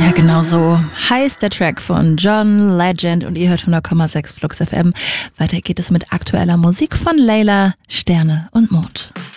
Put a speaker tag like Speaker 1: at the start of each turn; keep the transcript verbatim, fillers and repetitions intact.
Speaker 1: Ja, genau so heißt der Track von John Legend und ihr hört hundert Komma sechs Flux F M. Weiter geht es mit aktueller Musik von Layla, Sterne und Mond.